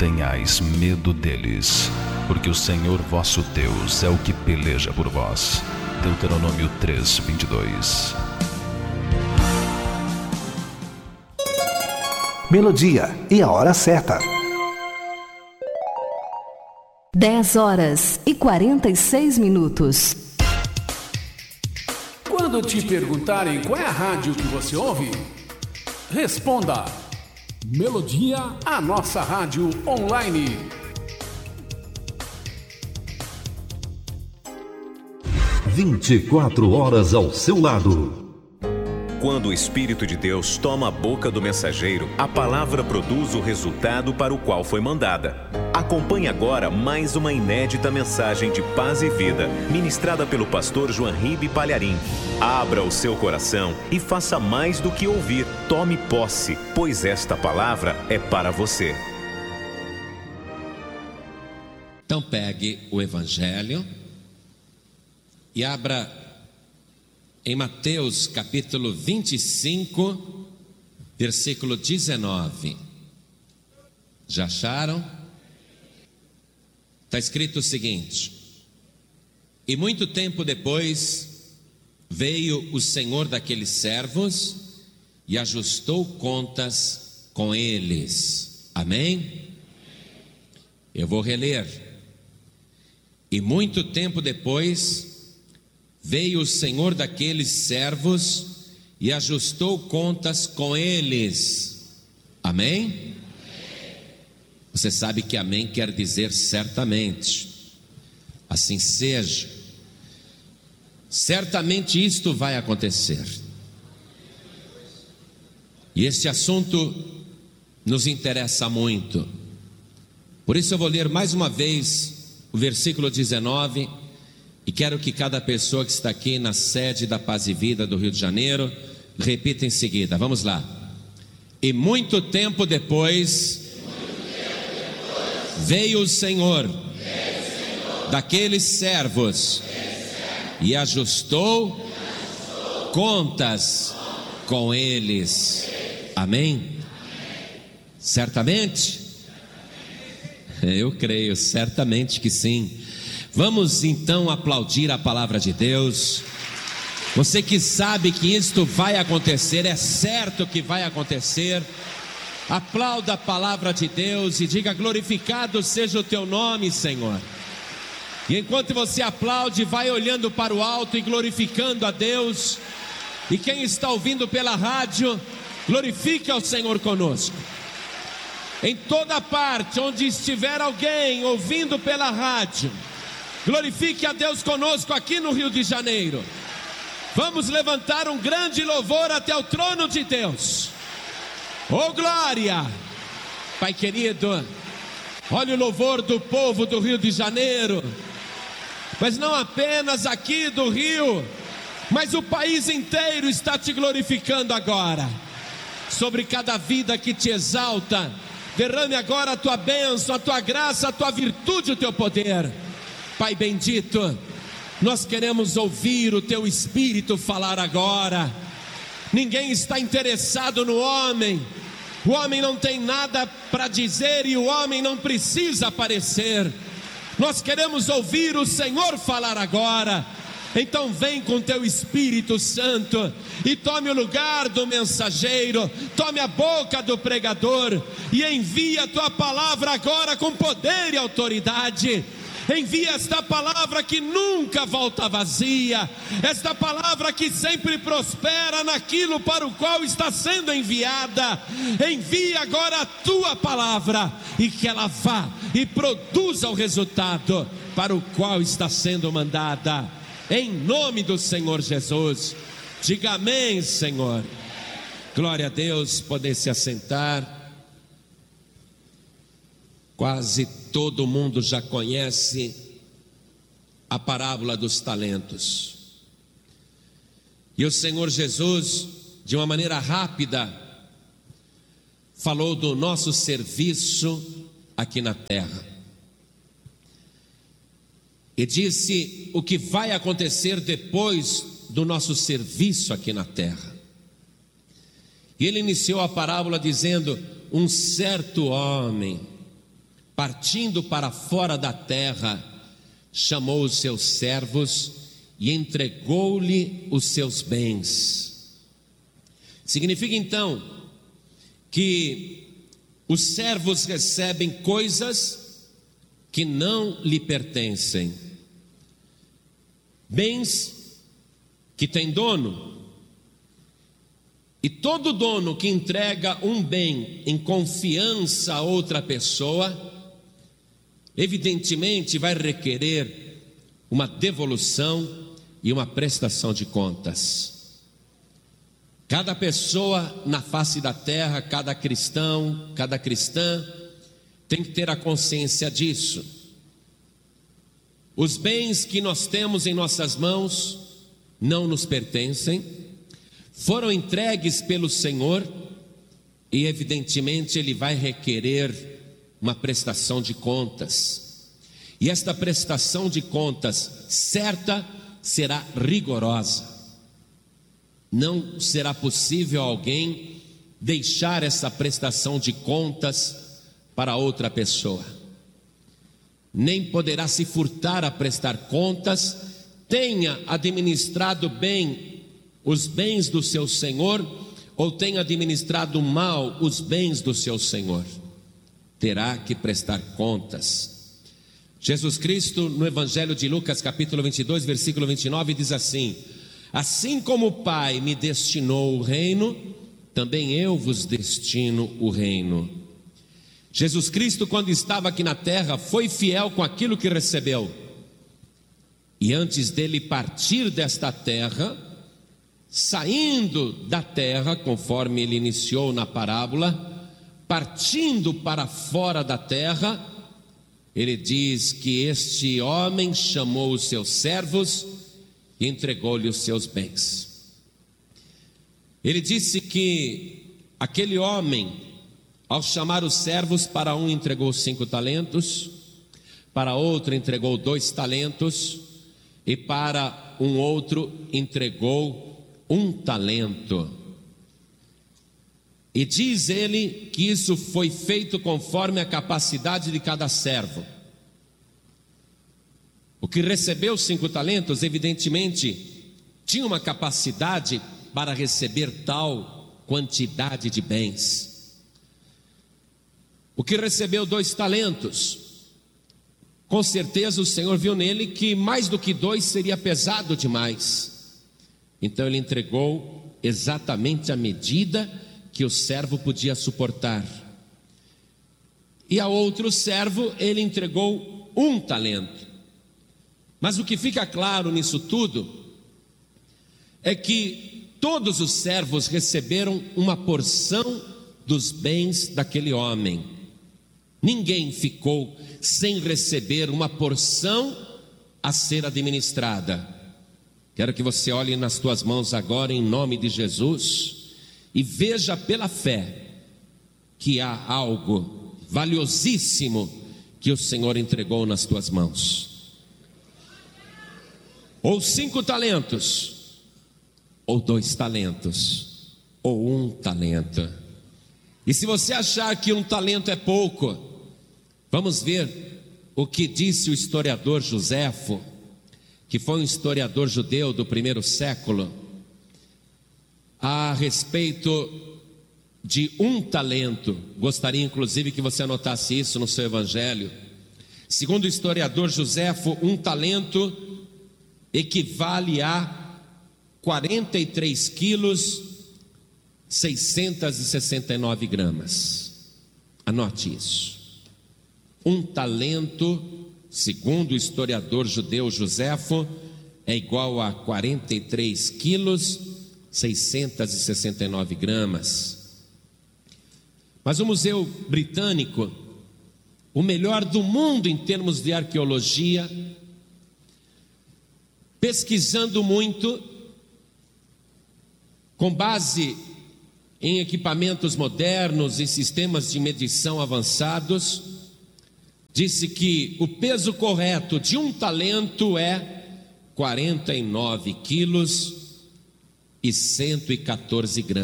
tenhais medo deles, porque o Senhor vosso Deus é o que peleja por vós. Deuteronômio 3:22. Melodia e a hora certa. 10h46. Quando te perguntarem qual é a rádio que você ouve, responda: Melodia, a nossa rádio online. "24 horas ao seu lado". Quando o Espírito de Deus toma a boca do mensageiro, a palavra produz o resultado para o qual foi mandada. Acompanhe agora mais uma inédita mensagem de paz e vida, ministrada pelo pastor Joanribe Palharim. Abra o seu coração e faça mais do que ouvir. Tome posse, pois esta palavra é para você. Então pegue o Evangelho e abra em Mateus capítulo 25, versículo 19. Já acharam? Está escrito o seguinte: e muito tempo depois veio o senhor daqueles servos e ajustou contas com eles. Amém? Eu vou reler. E muito tempo depois veio o senhor daqueles servos e ajustou contas com eles. Amém? Você sabe que amém quer dizer certamente. Assim seja. Certamente isto vai acontecer. E este assunto nos interessa muito. Por isso eu vou ler mais uma vez o versículo 19. E quero que cada pessoa que está aqui na sede da Paz e Vida do Rio de Janeiro repita em seguida. Vamos lá. E muito tempo depois veio o Senhor daqueles servos e ajustou contas com eles. Amém? Certamente? Eu creio, certamente que sim. Vamos então aplaudir a palavra de Deus. Você que sabe que isto vai acontecer, é certo que vai acontecer. Aplauda a palavra de Deus e diga: glorificado seja o teu nome, Senhor. E enquanto você aplaude, vai olhando para o alto e glorificando a Deus. E quem está ouvindo pela rádio, glorifique ao Senhor conosco. Em toda parte onde estiver alguém ouvindo pela rádio, glorifique a Deus conosco aqui no Rio de Janeiro. Vamos levantar um grande louvor até o trono de Deus. Oh glória! Pai querido, olha o louvor do povo do Rio de Janeiro. Mas não apenas aqui do Rio, mas o país inteiro está te glorificando agora. Sobre cada vida que te exalta, derrame agora a tua bênção, a tua graça, a tua virtude, o teu poder. Pai bendito, nós queremos ouvir o teu Espírito falar agora. Ninguém está interessado no homem. O homem não tem nada para dizer e o homem não precisa aparecer. Nós queremos ouvir o Senhor falar agora. Então vem com teu Espírito Santo e tome o lugar do mensageiro, tome a boca do pregador e envia a tua palavra agora com poder e autoridade. Envia esta palavra que nunca volta vazia, esta palavra que sempre prospera naquilo para o qual está sendo enviada. Envia agora a tua palavra e que ela vá e produza o resultado para o qual está sendo mandada. Em nome do Senhor Jesus, diga amém, Senhor. Glória a Deus. Poder se assentar. Quase todo mundo já conhece a parábola dos talentos. E o Senhor Jesus, de uma maneira rápida, falou do nosso serviço aqui na terra. E disse o que vai acontecer depois do nosso serviço aqui na terra. E ele iniciou a parábola dizendo: um certo homem partindo para fora da terra, chamou os seus servos e entregou-lhe os seus bens. Significa então que os servos recebem coisas que não lhe pertencem, bens que têm dono. E todo dono que entrega um bem em confiança a outra pessoa, evidentemente vai requerer uma devolução e uma prestação de contas. Cada pessoa na face da terra, cada cristão, cada cristã, tem que ter a consciência disso. Os bens que nós temos em nossas mãos não nos pertencem, foram entregues pelo Senhor e evidentemente Ele vai requerer uma prestação de contas. E esta prestação de contas certa será rigorosa. Não será possível alguém deixar essa prestação de contas para outra pessoa. Nem poderá se furtar a prestar contas, tenha administrado bem os bens do seu Senhor, ou tenha administrado mal os bens do seu Senhor, terá que prestar contas. Jesus Cristo, no Evangelho de Lucas, capítulo 22, versículo 29, diz assim: assim como o Pai me destinou o reino, também eu vos destino o reino. Jesus Cristo, quando estava aqui na terra, foi fiel com aquilo que recebeu, e antes dele partir desta terra, saindo da terra, conforme ele iniciou na parábola, partindo para fora da terra, ele diz que este homem chamou os seus servos e entregou-lhe os seus bens. Ele disse que aquele homem, ao chamar os servos, para um entregou 5 talentos, para outro entregou 2 talentos, e para um outro entregou 1 talento. E diz ele que isso foi feito conforme a capacidade de cada servo. O que recebeu 5 talentos, evidentemente, tinha uma capacidade para receber tal quantidade de bens. O que recebeu 2 talentos, com certeza o Senhor viu nele que mais do que 2 seria pesado demais. Então ele entregou exatamente a medida que o servo podia suportar. E a outro servo ele entregou 1 talento. Mas o que fica claro nisso tudo é que todos os servos receberam uma porção dos bens daquele homem. Ninguém ficou sem receber uma porção a ser administrada. Quero que você olhe nas tuas mãos agora, em nome de Jesus, e veja pela fé que há algo valiosíssimo que o Senhor entregou nas tuas mãos. Ou 5 talentos, ou 2 talentos, ou 1 talento. E se você achar que 1 talento é pouco, vamos ver o que disse o historiador Joséfo, que foi um historiador judeu do 1º século, a respeito de 1 talento. Gostaria inclusive que você anotasse isso no seu evangelho. Segundo o historiador Joséfo, 1 talento equivale a 43 quilos 669 gramas. Anote isso. 1 talento, segundo o historiador judeu Joséfo, é igual a 43 quilos 669 gramas. Mas o Museu Britânico, o melhor do mundo em termos de arqueologia, pesquisando muito, com base em equipamentos modernos e sistemas de medição avançados, disse que o peso correto de 1 talento é 49 quilos e 114 gramas.